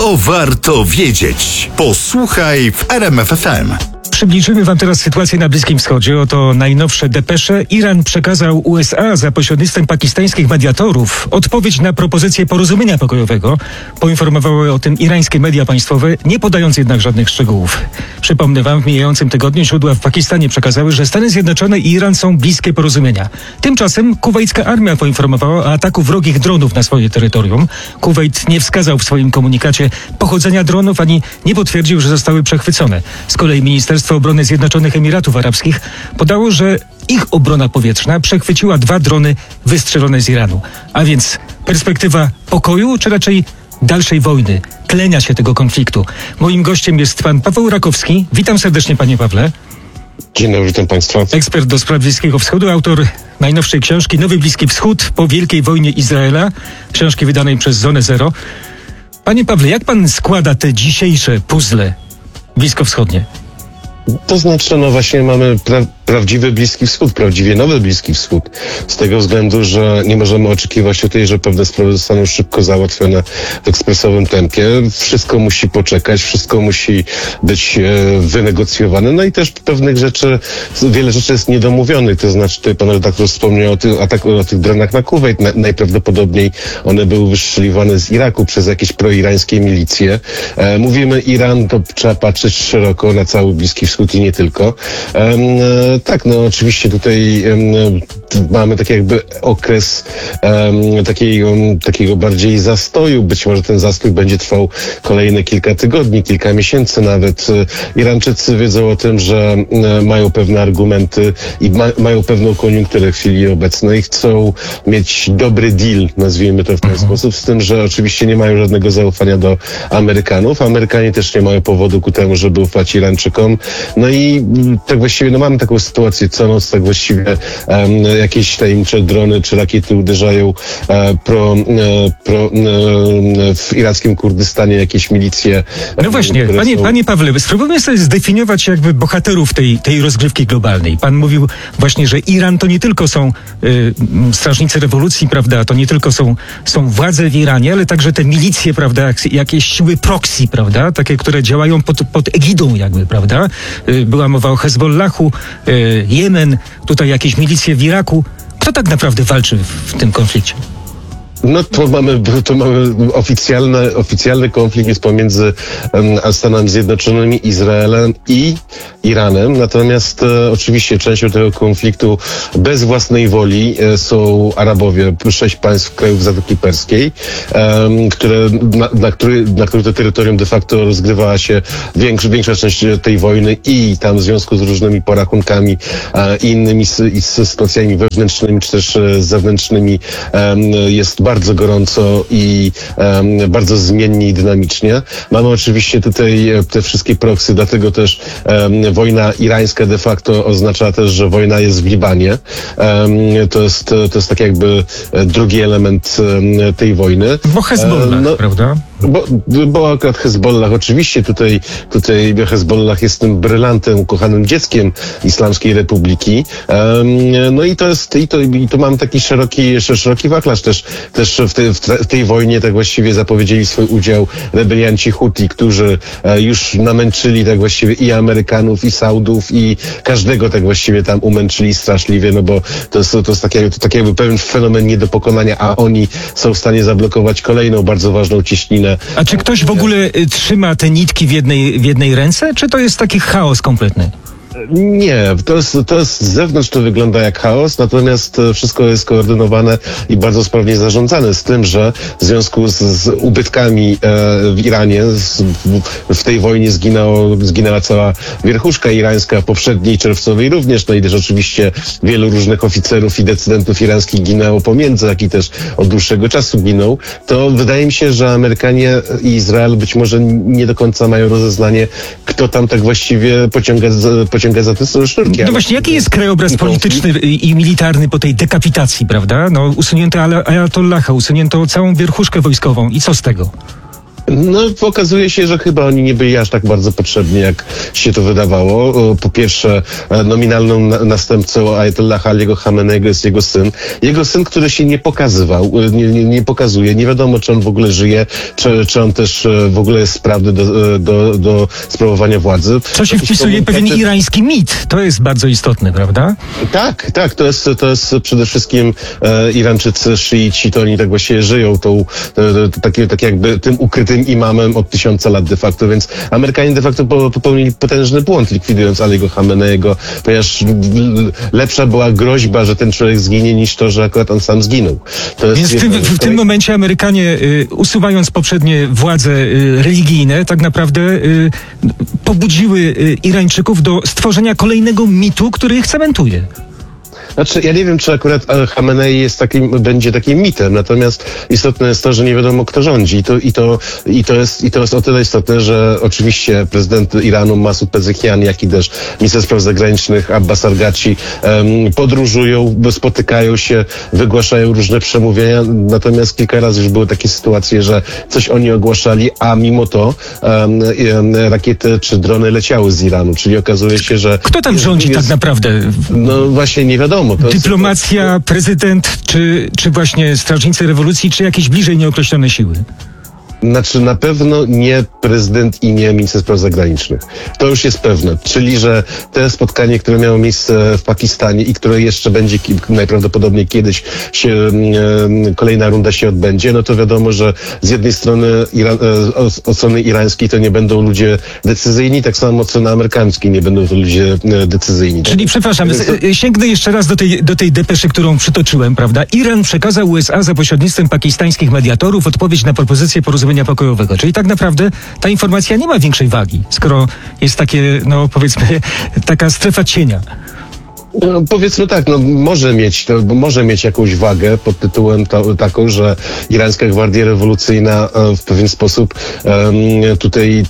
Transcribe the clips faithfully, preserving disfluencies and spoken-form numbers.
To warto wiedzieć. Posłuchaj w R M F F M. Przybliżymy wam teraz sytuację na Bliskim Wschodzie. Oto najnowsze depesze. Iran przekazał U S A za pośrednictwem pakistańskich mediatorów odpowiedź na propozycję porozumienia pokojowego. Poinformowały o tym irańskie media państwowe, nie podając jednak żadnych szczegółów. Przypomnę wam, w mijającym tygodniu źródła w Pakistanie przekazały, że Stany Zjednoczone i Iran są bliskie porozumienia. Tymczasem kuwejcka armia poinformowała o ataku wrogich dronów na swoje terytorium. Kuwejt nie wskazał w swoim komunikacie pochodzenia dronów, ani nie potwierdził, że zostały przechwycone. Z kolei Ministerstwo Obrony Zjednoczonych Emiratów Arabskich podało, że ich obrona powietrzna przechwyciła dwa drony wystrzelone z Iranu. A więc perspektywa pokoju, czy raczej dalszej wojny, tlenia się tego konfliktu? Moim gościem jest pan Paweł Rakowski. Witam serdecznie, panie Pawle. Dzień dobry, witam państwa. Ekspert do spraw Bliskiego Wschodu, autor najnowszej książki Nowy Bliski Wschód po Wielkiej Wojnie Izraela, książki wydanej przez Zonę Zero. Panie Pawle, jak pan składa te dzisiejsze puzzle bliskowschodnie? To znaczy, no właśnie mamy pra- prawdziwy Bliski Wschód, prawdziwie nowy Bliski Wschód. Z tego względu, że nie możemy oczekiwać tutaj, że pewne sprawy zostaną szybko załatwione w ekspresowym tempie. Wszystko musi poczekać, wszystko musi być e, wynegocjowane. No i też pewnych rzeczy, wiele rzeczy jest niedomówionych. To znaczy, tutaj pan redaktor wspomniał o, ty, ataku, o tych dronach na Kuwejt. Na, najprawdopodobniej one były wystrzeliwane z Iraku przez jakieś proirańskie milicje. E, mówimy Iran, to trzeba patrzeć szeroko na cały Bliski Wschód i nie tylko. E, Tak, no oczywiście tutaj um, mamy tak jakby okres um, takiej, um, takiego bardziej zastoju. Być może ten zastój będzie trwał kolejne kilka tygodni, kilka miesięcy nawet. Irańczycy wiedzą o tym, że um, mają pewne argumenty i ma, mają pewną koniunkturę w chwili obecnej. Chcą mieć dobry deal, nazwijmy to w ten mhm. sposób, z tym, że oczywiście nie mają żadnego zaufania do Amerykanów. Amerykanie też nie mają powodu ku temu, żeby ufać Irańczykom. No i tak właściwie, no mamy taką sytuację co noc, tak właściwie um, jakieś tajemnicze drony czy rakiety uderzają e, pro, e, pro, e, w irackim Kurdystanie jakieś milicje. No właśnie, panie, są... panie Pawle, spróbujmy sobie zdefiniować jakby bohaterów tej, tej rozgrywki globalnej. Pan mówił właśnie, że Iran to nie tylko są y, strażnicy rewolucji, prawda, to nie tylko są, są władze w Iranie, ale także te milicje, prawda, jak, jakieś siły proxy, prawda, takie, które działają pod, pod egidą jakby, prawda. Y, była mowa o Hezbollahu, y, Jemen, tutaj jakieś milicje w Iraku. Kto tak naprawdę walczy w, w tym konflikcie? No to mamy, to mamy oficjalny, oficjalny konflikt jest pomiędzy um, Stanami Zjednoczonymi, Izraelem i Iranem. Natomiast e, oczywiście częścią tego konfliktu bez własnej woli e, są Arabowie, sześć państw krajów Zatoki Perskiej, e, które, na, na, który, na których to terytorium de facto rozgrywała się większa, większa część tej wojny i tam w związku z różnymi porachunkami e, i innymi i z sytuacjami wewnętrznymi czy też e, zewnętrznymi e, jest bardzo gorąco i um, bardzo zmiennie i dynamicznie. Mamy oczywiście tutaj te wszystkie proksy, dlatego też um, wojna irańska de facto oznacza też, że wojna jest w Libanie. Um, to jest, to jest tak jakby drugi element um, tej wojny. Bo Hezbollah, um, no, prawda? Bo, bo akurat Hezbollah, oczywiście tutaj, tutaj Hezbollah jest tym brylantem, ukochanym dzieckiem Islamskiej Republiki. Um, no i to jest, i to, i tu mamy taki szeroki, szeroki wachlarz też, też w, te, w tej wojnie tak właściwie zapowiedzieli swój udział rebelianci Huti, którzy e, już namęczyli tak właściwie i Amerykanów, i Saudów, i każdego tak właściwie tam umęczyli straszliwie, no bo to jest, to jest tak, jakby, to tak jakby pewien fenomen nie do pokonania, a oni są w stanie zablokować kolejną bardzo ważną cieśninę. A czy ktoś w ogóle y, trzyma te nitki w jednej, w jednej ręce, czy to jest taki chaos kompletny? Nie, to jest, to jest z zewnątrz to wygląda jak chaos, natomiast wszystko jest koordynowane i bardzo sprawnie zarządzane, z tym, że w związku z, z ubytkami e, w Iranie z, w, w tej wojnie zginęło, zginęła cała wierchuszka irańska, poprzedniej czerwcowej również, no i też oczywiście wielu różnych oficerów i decydentów irańskich ginęło pomiędzy, jak i też od dłuższego czasu ginął, to wydaje mi się, że Amerykanie i Izrael być może nie do końca mają rozeznanie, kto tam tak właściwie pociąga, pociąga za te sznurki. No właśnie, jaki jest krajobraz polityczny i militarny po tej dekapitacji, prawda? No, usunięto Ayatollaha, usunięto całą wierchuszkę wojskową i co z tego? No, okazuje się, że chyba oni nie byli aż tak bardzo potrzebni, jak się to wydawało. Po pierwsze, nominalną na- następcą Ayatollah Aliego Khameneiego jest jego syn. Jego syn, który się nie pokazywał, nie, nie, nie pokazuje. Nie wiadomo, czy on w ogóle żyje, czy, czy on też e, w ogóle jest sprawny do, do, do sprawowania władzy. Co się Jakieś wpisuje pewien komunikaty- irański mit. To jest bardzo istotne, prawda? Tak, tak, to jest, to jest przede wszystkim e, Irańczycy, szyici, to oni tak właściwie żyją tą, e, t- takie, tak jakby tym ukrytym imamem od tysiąca lat de facto, więc Amerykanie de facto po- popełnili potężny błąd, likwidując Aliego Khameneiego, ponieważ l- lepsza była groźba, że ten człowiek zginie, niż to, że akurat on sam zginął. To jest Więc w tym, jedna- w tym momencie Amerykanie, y, usuwając poprzednie władze y, religijne, tak naprawdę y, pobudziły y, Irańczyków do stworzenia kolejnego mitu, który ich cementuje. Znaczy, ja nie wiem, czy akurat e, Khamenei jest takim, będzie takim mitem, natomiast istotne jest to, że nie wiadomo, kto rządzi. I to, i to, i to, jest, i to jest o tyle istotne, że oczywiście prezydent Iranu Masud Pezeshkian, jak i też minister spraw zagranicznych Abbas Argaci em, podróżują, spotykają się, wygłaszają różne przemówienia, natomiast kilka razy już były takie sytuacje, że coś oni ogłaszali, a mimo to em, em, rakiety czy drony leciały z Iranu, czyli okazuje się, że... Kto tam jest- rządzi jest- tak naprawdę? No właśnie nie wiadomo. To jest- Dyplomacja, prezydent, czy, czy właśnie strażnicy rewolucji, czy jakieś bliżej nieokreślone siły? Znaczy na pewno nie prezydent i nie minister spraw zagranicznych. To już jest pewne. Czyli, że te spotkanie, które miało miejsce w Pakistanie i które jeszcze będzie ki- najprawdopodobniej kiedyś się, e, kolejna runda się odbędzie, no to wiadomo, że z jednej strony Ira, e, od strony irańskiej to nie będą ludzie decyzyjni, tak samo od strony amerykańskiej nie będą to ludzie e, decyzyjni. Czyli, przepraszam, Więc to- z- sięgnę jeszcze raz do tej, do tej depeszy, którą przytoczyłem, prawda? Iran przekazał U S A za pośrednictwem pakistańskich mediatorów odpowiedź na propozycję porozumienia pokojowego. Czyli tak naprawdę ta informacja nie ma większej wagi, skoro jest takie, no powiedzmy, taka strefa cienia. No, powiedzmy tak, no może mieć, to, bo może mieć jakąś wagę pod tytułem to, taką, że Irańska Gwardia Rewolucyjna e, w pewien sposób em, tutaj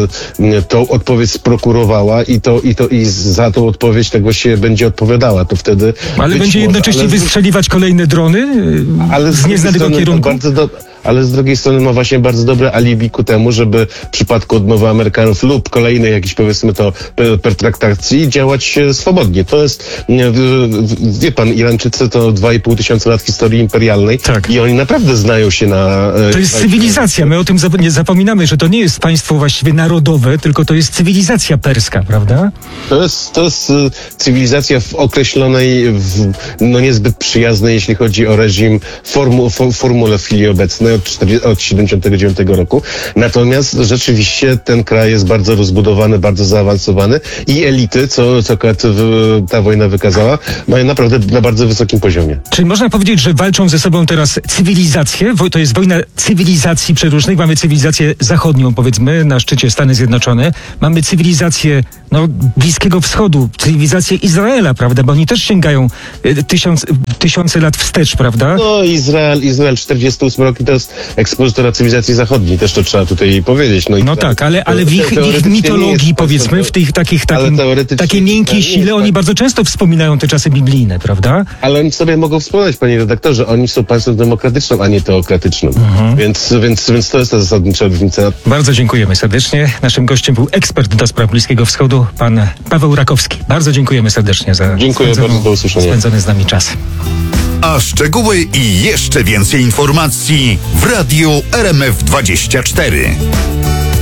e, tą odpowiedź sprokurowała i to, i to i za tą odpowiedź tego się będzie odpowiadała. To wtedy Ale być będzie może, jednocześnie ale z- wystrzeliwać kolejne drony y, ale z drugiej nieznanego strony kierunku? Bardzo do, ale z drugiej strony ma właśnie bardzo dobre alibi ku temu, żeby w przypadku odmowy Amerykanów lub kolejnej jakiejś powiedzmy to per- pertraktacji działać e, swobodnie. To jest, nie, w- w- wie pan, Irańczycy to dwa i pół tysiąca lat historii imperialnej Tak. i oni naprawdę znają się na... e, To jest na- cywilizacja. My o tym zap- nie zapominamy, że to nie jest państwo właściwie narodowe, tylko to jest cywilizacja perska, prawda? To jest, to jest e, cywilizacja w określonej, w, no niezbyt przyjaznej, jeśli chodzi o reżim, formu, fo, formule w chwili obecnej od, czterdziestego od siedemdziesiątego dziewiątego roku. Natomiast rzeczywiście ten kraj jest bardzo rozbudowany, bardzo zaawansowany i elity, co, co akurat w, ta wojna wykazała, mają naprawdę na bardzo wysokim poziomie. Czyli można powiedzieć, że walczą ze sobą teraz cywilizacje. Wo- To jest wojna cywilizacji przeróżnych. Mamy cywilizację zachodnią, powiedzmy, na szczycie Stany Zjednoczone. Mamy cywilizację no, Bliskiego Wschodu, cywilizację Izraela, prawda? Bo oni też sięgają y, tysiąc, tysiące lat wstecz, prawda? No Izrael, Izrael czterdziesty ósmy rok to jest ekspozytora cywilizacji zachodniej, też to trzeba tutaj powiedzieć. No, No Izrael, tak, ale, ale w ich, w ich teoretycznie nie mitologii, jest powiedzmy, państwem, w tych takich, ale takim, teoretycznie takiej miękkiej Izrael nie jest sile, oni tak. bardzo często wspominają te czasy biblijne, prawda? Ale oni sobie mogą wspomnieć, panie redaktorze, oni są państwem demokratycznym, a nie teokratycznym. Mhm. Więc, więc, więc to jest ta zasadnicza różnica. Bardzo dziękujemy serdecznie. Naszym gościem był ekspert do spraw Bliskiego Wschodu, pan Paweł Rakowski. Bardzo dziękujemy serdecznie za Dziękuję spędzoną- bardzo, do usłyszenia. spędzony z nami czas. A szczegóły i jeszcze więcej informacji w Radiu R M F dwadzieścia cztery.